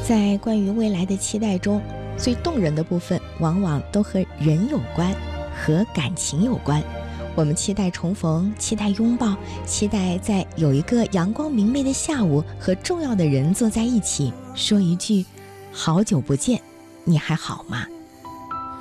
在关于未来的期待中，最动人的部分往往都和人有关，和感情有关。我们期待重逢，期待拥抱，期待在有一个阳光明媚的下午，和重要的人坐在一起，说一句好久不见，你还好吗？